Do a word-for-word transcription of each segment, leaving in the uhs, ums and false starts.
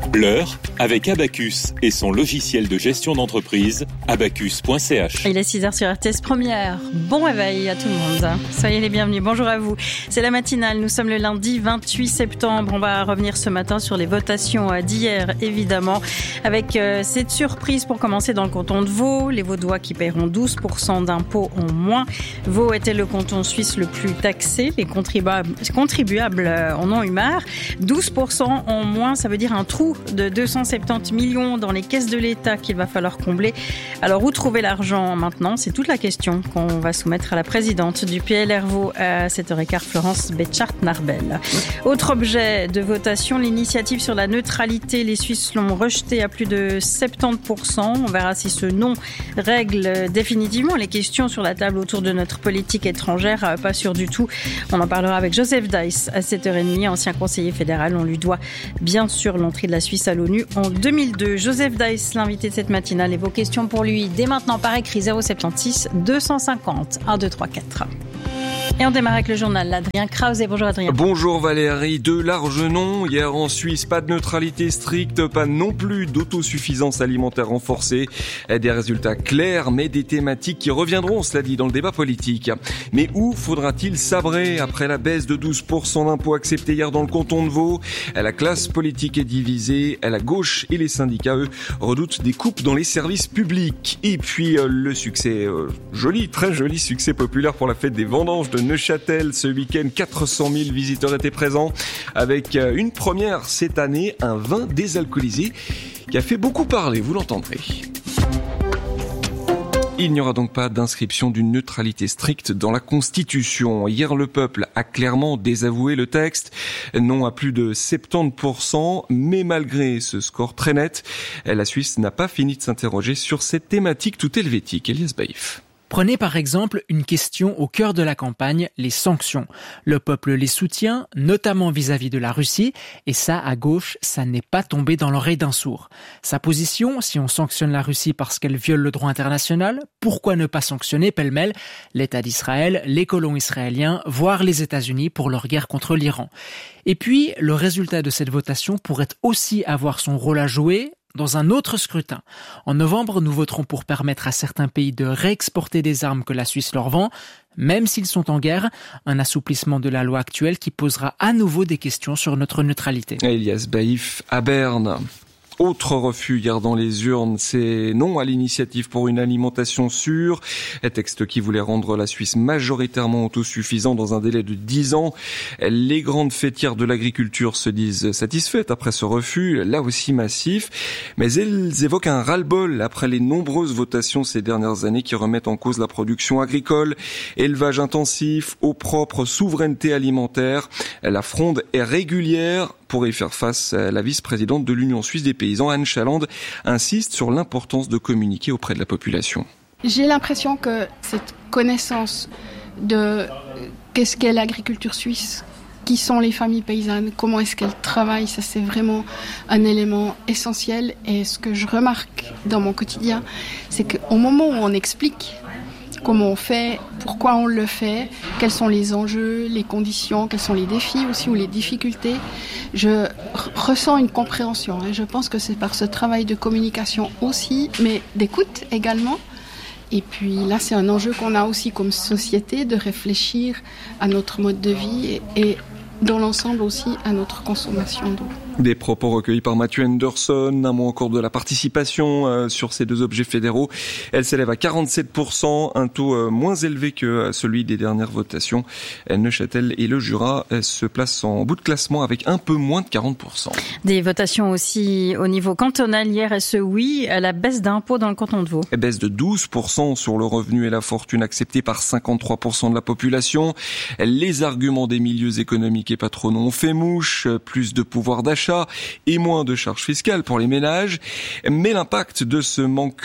L'heure avec Abacus et son logiciel de gestion d'entreprise, abacus point c h. Il est six heures sur R T S Première. Bon réveil à tout le monde. Soyez les bienvenus. Bonjour à vous. C'est la matinale. Nous sommes le lundi vingt-huit septembre. On va revenir ce matin sur les votations d'hier, évidemment, avec euh, cette surprise pour commencer dans le canton de Vaud. Les Vaudois qui paieront douze pour cent d'impôts en moins. Vaud était le canton suisse le plus taxé. Les contribuables, contribuables en ont eu marre. douze pour cent en moins, ça veut dire un trou de deux cent soixante-dix millions dans les caisses de l'État qu'il va falloir combler. Alors, où trouver l'argent maintenant ? C'est toute la question qu'on va soumettre à la présidente du P L R Vaud à sept heures quinze, Florence Betchart-Narbel. Autre objet de votation, l'initiative sur la neutralité. Les Suisses l'ont rejetée à plus de soixante-dix pour cent. On verra si ce non règle définitivement les questions sur la table autour de notre politique étrangère. Pas sûr du tout. On en parlera avec Joseph Deiss à sept heures trente, ancien conseiller fédéral. On lui doit bien sûr l'entrée de la Suisse à l'ONU en deux mille deux. Joseph Deiss, l'invité de cette matinale, et vos questions pour lui dès maintenant par écrit zéro sept six deux cent cinquante un deux trois quatre. Et on démarre avec le journal. Adrien Krause. Bonjour Adrien. Bonjour Valérie. De larges noms. Hier en Suisse, pas de neutralité stricte, pas non plus d'autosuffisance alimentaire renforcée. Des résultats clairs, mais des thématiques qui reviendront, cela dit, dans le débat politique. Mais où faudra-t-il sabrer après la baisse de douze pour cent d'impôts acceptés hier dans le canton de Vaud ? La classe politique est divisée. La gauche et les syndicats, eux, redoutent des coupes dans les services publics. Et puis euh, le succès, euh, joli, très joli succès populaire pour la fête des vendanges de Neuchâtel. Ce week-end, quatre cent mille visiteurs étaient présents avec une première cette année, un vin désalcoolisé qui a fait beaucoup parler, vous l'entendrez. Il n'y aura donc pas d'inscription d'une neutralité stricte dans la Constitution. Hier, le peuple a clairement désavoué le texte. Non à plus de soixante-dix pour cent, mais malgré ce score très net, la Suisse n'a pas fini de s'interroger sur cette thématique tout helvétique. Elias Baïf. Prenez par exemple une question au cœur de la campagne, les sanctions. Le peuple les soutient, notamment vis-à-vis de la Russie, et ça, à gauche, ça n'est pas tombé dans l'oreille d'un sourd. Sa position, si on sanctionne la Russie parce qu'elle viole le droit international, pourquoi ne pas sanctionner pêle-mêle l'État d'Israël, les colons israéliens, voire les États-Unis pour leur guerre contre l'Iran ? Et puis, le résultat de cette votation pourrait aussi avoir son rôle à jouer dans un autre scrutin. En novembre, nous voterons pour permettre à certains pays de réexporter des armes que la Suisse leur vend, même s'ils sont en guerre, un assouplissement de la loi actuelle qui posera à nouveau des questions sur notre neutralité. Elias Baïf à Berne. Autre refus hier dans les urnes, c'est non à l'initiative pour une alimentation sûre. Un texte qui voulait rendre la Suisse majoritairement autosuffisante dans un délai de dix ans. Les grandes fêtières de l'agriculture se disent satisfaites après ce refus, là aussi massif. Mais elles évoquent un ras-le-bol après les nombreuses votations ces dernières années qui remettent en cause la production agricole, élevage intensif, eau propre, souveraineté alimentaire. La fronde est régulière. Pour y faire face, la vice-présidente de l'Union suisse des paysans, Anne Chaland, insiste sur l'importance de communiquer auprès de la population. J'ai l'impression que cette connaissance de qu'est-ce qu'est l'agriculture suisse, qui sont les familles paysannes, comment est-ce qu'elles travaillent, ça c'est vraiment un élément essentiel. Et ce que je remarque dans mon quotidien, c'est qu'au moment où on explique comment on fait, pourquoi on le fait, quels sont les enjeux, les conditions, quels sont les défis aussi ou les difficultés, je r- ressens une compréhension. Et je pense que c'est par ce travail de communication aussi, mais d'écoute également. Et puis là, c'est un enjeu qu'on a aussi comme société de réfléchir à notre mode de vie et, et dans l'ensemble aussi à notre consommation d'eau. Des propos recueillis par Mathieu Henderson, un mot encore de la participation euh, sur ces deux objets fédéraux. Elle s'élève à quarante-sept pour cent, un taux euh, moins élevé que celui des dernières votations. Neuchâtel et le Jura euh, se placent en bout de classement avec un peu moins de quarante pour cent. Des votations aussi au niveau cantonal hier, et ce oui à la baisse d'impôts dans le canton de Vaud. Et baisse de douze pour cent sur le revenu et la fortune acceptée par cinquante-trois pour cent de la population. Les arguments des milieux économiques et patronaux ont fait mouche, plus de pouvoir d'achat et moins de charges fiscales pour les ménages. Mais l'impact de ce manque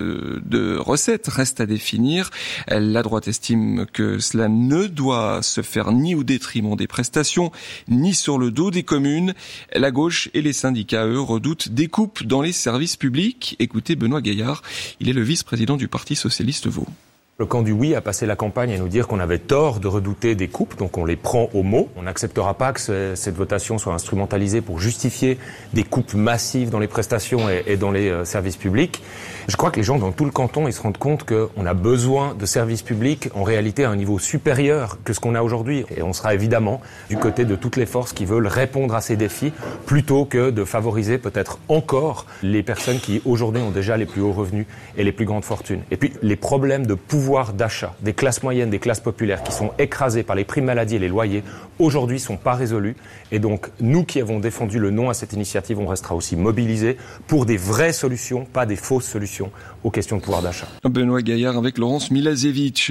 de recettes reste à définir. La droite estime que cela ne doit se faire ni au détriment des prestations, ni sur le dos des communes. La gauche et les syndicats, eux, redoutent des coupes dans les services publics. Écoutez Benoît Gaillard, il est le vice-président du Parti socialiste Vaud. Le camp du oui a passé la campagne à nous dire qu'on avait tort de redouter des coupes, donc on les prend au mot. On n'acceptera pas que ce, cette votation soit instrumentalisée pour justifier des coupes massives dans les prestations et, et dans les euh, services publics. Je crois que les gens dans tout le canton, ils se rendent compte qu'on a besoin de services publics en réalité à un niveau supérieur que ce qu'on a aujourd'hui. Et on sera évidemment du côté de toutes les forces qui veulent répondre à ces défis plutôt que de favoriser peut-être encore les personnes qui aujourd'hui ont déjà les plus hauts revenus et les plus grandes fortunes. Et puis les problèmes de pouvoir pouvoir d'achat des classes moyennes, des classes populaires qui sont écrasées par les primes maladie et les loyers, aujourd'hui sont pas résolus. Et donc, nous qui avons défendu le non à cette initiative, on restera aussi mobilisés pour des vraies solutions, pas des fausses solutions aux questions de pouvoir d'achat. Benoît Gaillard avec Laurence Milazevich.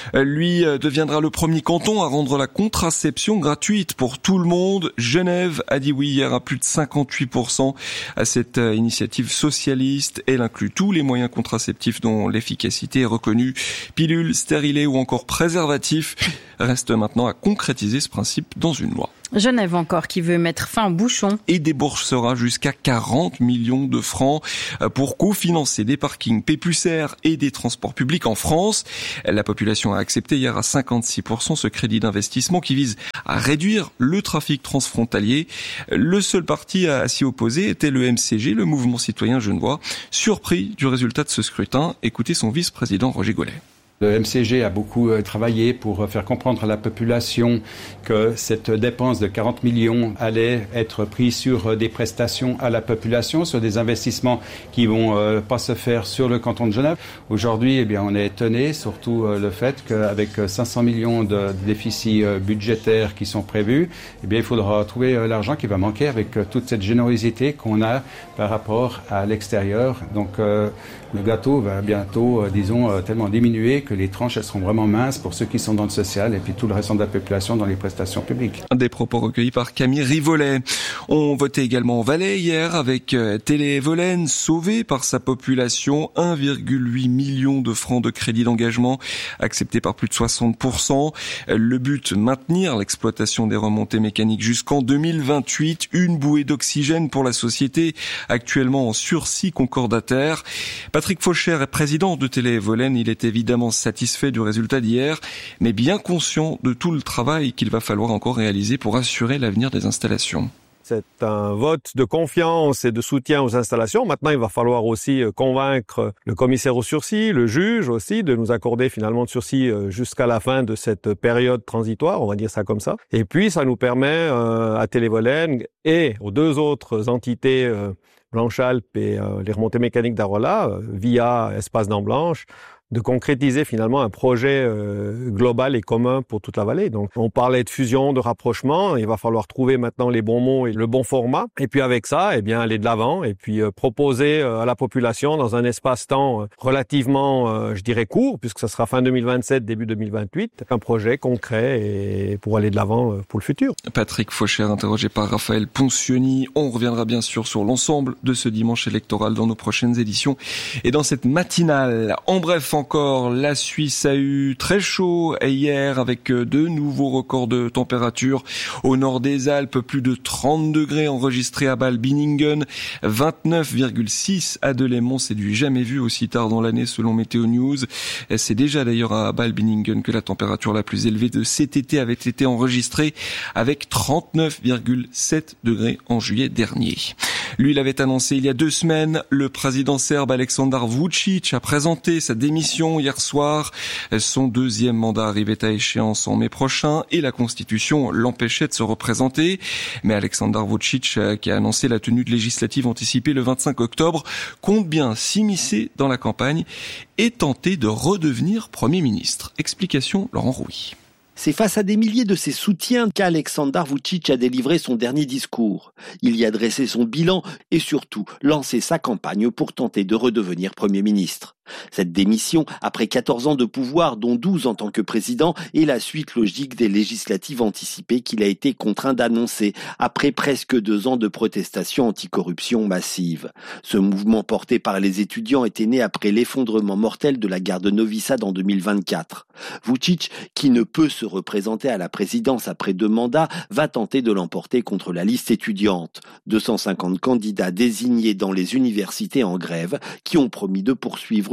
Lui deviendra le premier canton à rendre la contraception gratuite pour tout le monde. Genève a dit oui hier à plus de cinquante-huit pour cent à cette initiative socialiste. Elle inclut tous les moyens contraceptifs dont l'efficacité est reconnue. Pilules, stérilés ou encore préservatifs. Reste maintenant à concrétiser ce principe dans une loi. Genève encore qui veut mettre fin aux bouchons. Et déboursera jusqu'à quarante millions de francs pour cofinancer des parkings pépucères et des transports publics en France. La population a accepté hier à cinquante-six pour cent ce crédit d'investissement qui vise à réduire le trafic transfrontalier. Le seul parti à s'y opposer était le M C G, le mouvement citoyen genevois, surpris du résultat de ce scrutin. Écoutez son vice-président Roger Gollet. Le M C G a beaucoup travaillé pour faire comprendre à la population que cette dépense de quarante millions allait être prise sur des prestations à la population, sur des investissements qui vont euh, pas se faire sur le canton de Genève. Aujourd'hui, eh bien, on est étonné, surtout euh, le fait qu'avec cinq cents millions de déficits euh, budgétaires qui sont prévus, eh bien, il faudra trouver euh, l'argent qui va manquer avec euh, toute cette générosité qu'on a par rapport à l'extérieur. Donc, euh, le gâteau va bientôt, euh, disons, euh, tellement diminuer que les tranches elles seront vraiment minces pour ceux qui sont dans le social et puis tout le reste de la population dans les prestations publiques. Des propos recueillis par Camille Rivolet. On votait également en Valais hier avec Télé-Volène, sauvé par sa population, un virgule huit million de francs de crédit d'engagement accepté par plus de soixante pour cent. Le but, maintenir l'exploitation des remontées mécaniques jusqu'en deux mille vingt-huit. Une bouée d'oxygène pour la société actuellement en sursis concordataire. Patrick Faucher est président de Télé-Volène. Il est évidemment satisfait du résultat d'hier, mais bien conscient de tout le travail qu'il va falloir encore réaliser pour assurer l'avenir des installations. C'est un vote de confiance et de soutien aux installations. Maintenant, il va falloir aussi convaincre le commissaire au sursis, le juge aussi, de nous accorder finalement de sursis jusqu'à la fin de cette période transitoire, on va dire ça comme ça. Et puis, ça nous permet euh, à Télé-Volène et aux deux autres entités euh, Blanche-Alpes et euh, les remontées mécaniques d'Arola, euh, via Espace Dents Blanches, de concrétiser finalement un projet euh, global et commun pour toute la vallée. Donc, on parlait de fusion, de rapprochement. Il va falloir trouver maintenant les bons mots et le bon format. Et puis avec ça, eh bien, aller de l'avant et puis euh, proposer euh, à la population dans un espace-temps euh, relativement, euh, je dirais, court, puisque ça sera fin deux mille vingt-sept, début deux mille vingt-huit, un projet concret et pour aller de l'avant euh, pour le futur. Patrick Faucher, interrogé par Raphaël Poncioni. On reviendra bien sûr sur l'ensemble de ce dimanche électoral dans nos prochaines éditions et dans cette matinale. En bref, encore, la Suisse a eu très chaud hier avec de nouveaux records de température. Au nord des Alpes, plus de trente degrés enregistrés à Bâle-Binningen, vingt-neuf virgule six à Delémont. C'est du jamais vu aussi tard dans l'année selon Météo News. C'est déjà d'ailleurs à Bâle-Binningen que la température la plus élevée de cet été avait été enregistrée avec trente-neuf virgule sept degrés en juillet dernier. Lui l'avait annoncé il y a deux semaines. Le président serbe Aleksandar Vučić a présenté sa démission hier soir. Son deuxième mandat arrivait à échéance en mai prochain et la Constitution l'empêchait de se représenter. Mais Aleksandar Vučić, qui a annoncé la tenue de législatives anticipée le vingt-cinq octobre, compte bien s'immiscer dans la campagne et tenter de redevenir Premier ministre. Explication Laurent Rouy. C'est face à des milliers de ses soutiens qu'Aleksandar Vučić a délivré son dernier discours. Il y a dressé son bilan et surtout lancé sa campagne pour tenter de redevenir Premier ministre. Cette démission, après quatorze ans de pouvoir, dont douze en tant que président, est la suite logique des législatives anticipées qu'il a été contraint d'annoncer après presque deux ans de protestations anticorruption massive. Ce mouvement porté par les étudiants était né après l'effondrement mortel de la gare de Novi Sad en deux mille vingt-quatre. Vučić, qui ne peut se représenter à la présidence après deux mandats, va tenter de l'emporter contre la liste étudiante. deux cent cinquante candidats désignés dans les universités en grève qui ont promis de poursuivre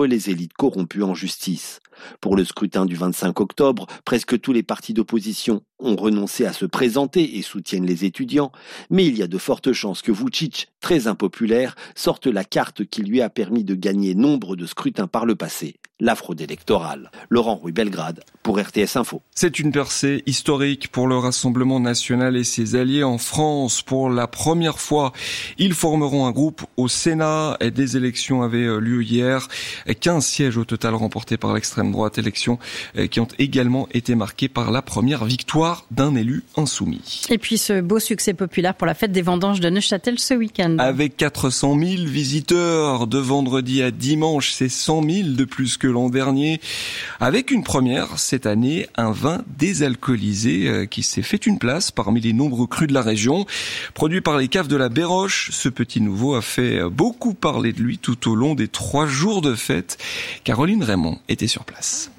les élites corrompues en justice. Pour le scrutin du vingt-cinq octobre, presque tous les partis d'opposition ont renoncé à se présenter et soutiennent les étudiants, mais il y a de fortes chances que Vučić, très impopulaire, sorte la carte qui lui a permis de gagner nombre de scrutins par le passé, la fraude électorale. Laurent Rouy, Belgrade, pour R T S Info. C'est une percée historique pour le Rassemblement national et ses alliés en France. Pour la première fois, ils formeront un groupe au Sénat. Des élections avaient lieu hier. quinze sièges au total remportés par l'extrême droite. Élections qui ont également été marquées par la première victoire d'un élu insoumis. Et puis ce beau succès populaire pour la fête des vendanges de Neuchâtel ce week-end. Avec quatre cent mille visiteurs de vendredi à dimanche, c'est cent mille de plus que l'an dernier. Avec une première cette année, un vin désalcoolisé qui s'est fait une place parmi les nombreux crus de la région. Produit par les caves de la Béroche, ce petit nouveau a fait beaucoup parler de lui tout au long des trois jours de fête. Caroline Raymond était sur place.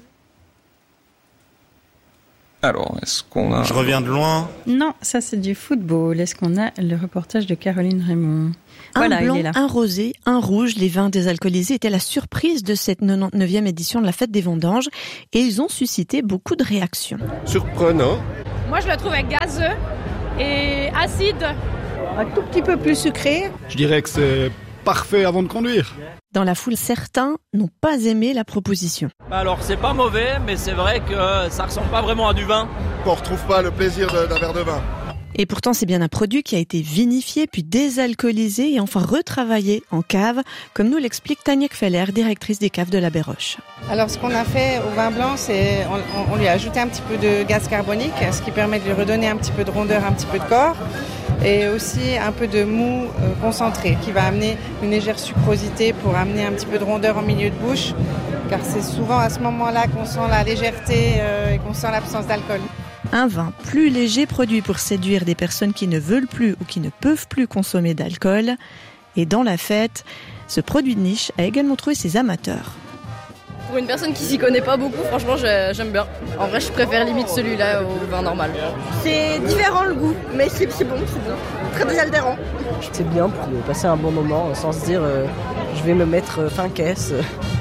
Alors, est-ce qu'on a... Je reviens de loin. Non, ça c'est du football. Est-ce qu'on a le reportage de Caroline Raymond? Un Voilà, blanc, il est là. un rosé, un rouge, les vins désalcoolisés étaient la surprise de cette quatre-vingt-neuvième édition de la Fête des Vendanges et ils ont suscité beaucoup de réactions. Surprenant. Moi je le trouvais gazeux et acide. Un tout petit peu plus sucré. Je dirais que c'est parfait avant de conduire. Dans la foule, certains n'ont pas aimé la proposition. Alors c'est pas mauvais, mais c'est vrai que ça ressemble pas vraiment à du vin. On retrouve pas le plaisir d'un verre de vin. Et pourtant, c'est bien un produit qui a été vinifié, puis désalcoolisé et enfin retravaillé en cave, comme nous l'explique Tania Kfeller, directrice des caves de la Béroche. Alors, ce qu'on a fait au vin blanc, c'est on, on lui a ajouté un petit peu de gaz carbonique, ce qui permet de lui redonner un petit peu de rondeur, un petit peu de corps, et aussi un peu de mou euh, concentré, qui va amener une légère sucrosité pour amener un petit peu de rondeur en milieu de bouche, car c'est souvent à ce moment-là qu'on sent la légèreté euh, et qu'on sent l'absence d'alcool. Un vin plus léger produit pour séduire des personnes qui ne veulent plus ou qui ne peuvent plus consommer d'alcool. Et dans la fête, ce produit de niche a également trouvé ses amateurs. Pour une personne qui s'y connaît pas beaucoup, franchement, j'aime bien. En vrai, je préfère limite celui-là au vin normal. C'est différent le goût, mais c'est, c'est bon, c'est bon. Très désaltérant. C'est bien pour passer un bon moment sans se dire euh, je vais me mettre fin caisse.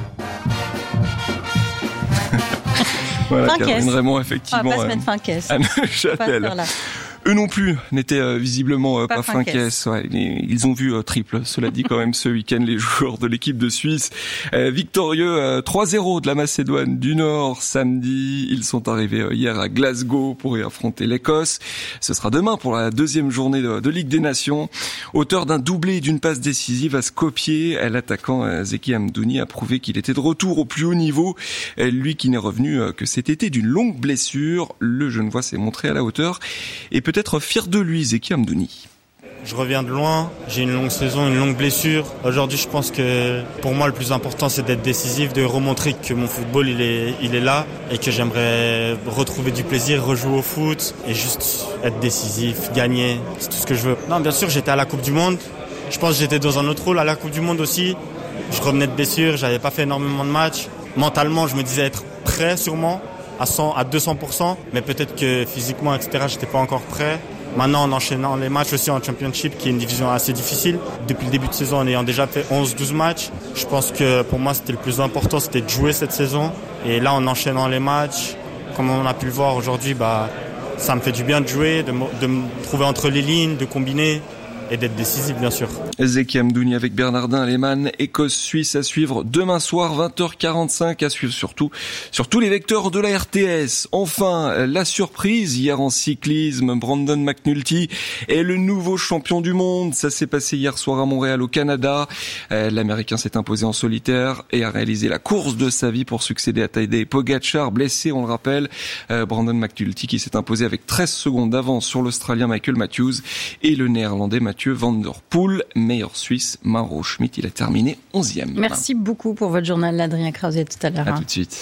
Voilà, fin Caroline caisse. Raymond, effectivement. On va pas se euh, mettre fin caisse. À Neuchâtel. Eux non plus n'étaient euh, visiblement euh, pas, pas fin caisse. caisse. Ouais, ils ont vu euh, triple, cela dit quand même ce week-end, les joueurs de l'équipe de Suisse. Euh, victorieux euh, trois zéro de la Macédoine du Nord samedi. Ils sont arrivés euh, hier à Glasgow pour y affronter l'Écosse. Ce sera demain pour la deuxième journée de, de Ligue des Nations. Auteur d'un doublé et d'une passe décisive à Skopje, l'attaquant euh, Zeki Hamdouni a prouvé qu'il était de retour au plus haut niveau. Euh, lui qui n'est revenu euh, que cet été d'une longue blessure. Le Genevois s'est montré à la hauteur et peut être fier de lui, Zeki Hamdouni. Je reviens de loin, j'ai une longue saison, une longue blessure. Aujourd'hui, je pense que pour moi, le plus important, c'est d'être décisif, de remontrer que mon football, il est, il est là et que j'aimerais retrouver du plaisir, rejouer au foot et juste être décisif, gagner, c'est tout ce que je veux. Non, bien sûr, j'étais à la Coupe du Monde. Je pense que j'étais dans un autre rôle à la Coupe du Monde aussi. Je revenais de blessure, j'avais pas fait énormément de matchs. Mentalement, je me disais être prêt sûrement. à cent, à deux cents pour cent, mais peut-être que physiquement, et cetera, j'étais pas encore prêt. Maintenant, en enchaînant les matchs aussi en Championship, qui est une division assez difficile, depuis le début de saison, en ayant déjà fait onze douze matchs, je pense que pour moi, c'était le plus important, c'était de jouer cette saison. Et là, en enchaînant les matchs, comme on a pu le voir aujourd'hui, bah, ça me fait du bien de jouer, de, de me trouver entre les lignes, de combiner. Et d'être décisif, bien sûr. Zeki Hamdouni avec Bernardin Lehmann, Écosse-Suisse à suivre demain soir, vingt heures quarante-cinq, à suivre surtout sur tous les vecteurs de la R T S. Enfin, la surprise, hier en cyclisme, Brandon McNulty est le nouveau champion du monde. Ça s'est passé hier soir à Montréal, au Canada. L'Américain s'est imposé en solitaire et a réalisé la course de sa vie pour succéder à Tadej Pogačar, blessé, on le rappelle. Brandon McNulty qui s'est imposé avec treize secondes d'avance sur l'Australien Michael Matthews et le Néerlandais Mathieu Van Der Poel, meilleur Suisse, Mauro Schmidt, il a terminé onzième. Merci beaucoup pour votre journal, Adrien Krause, tout à l'heure. À tout de suite.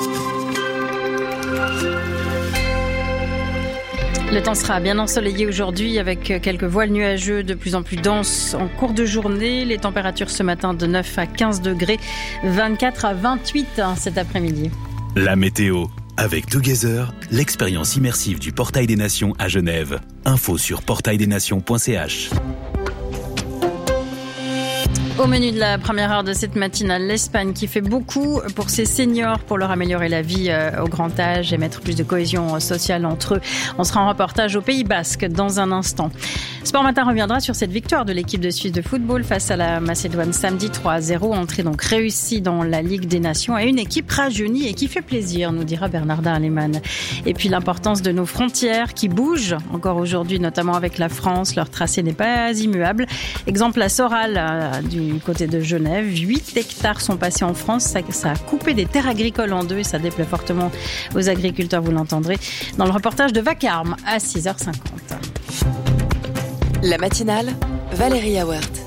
Le temps sera bien ensoleillé aujourd'hui avec quelques voiles nuageux de plus en plus denses en cours de journée. Les températures ce matin de neuf à quinze degrés, vingt-quatre à vingt-huit hein, cet après-midi. La météo. Avec Together, l'expérience immersive du Portail des Nations à Genève. Info sur portail des nations point c h. Au menu de la première heure de cette matinale, l'Espagne qui fait beaucoup pour ses seniors, pour leur améliorer la vie au grand âge et mettre plus de cohésion sociale entre eux. On sera en reportage au Pays Basque dans un instant. Sport Matin reviendra sur cette victoire de l'équipe de Suisse de football face à la Macédoine samedi trois à zéro. Entrée donc réussie dans la Ligue des Nations et une équipe rajeunie et qui fait plaisir, nous dira Bernardin Alemann. Et puis l'importance de nos frontières qui bougent encore aujourd'hui, notamment avec la France. Leur tracé n'est pas immuable. Exemple à Soral, du du côté de Genève. huit hectares sont passés en France. Ça, ça a coupé des terres agricoles en deux et ça déplaît fortement aux agriculteurs, vous l'entendrez dans le reportage de Vacarme à six heures cinquante. La matinale, Valérie Awert.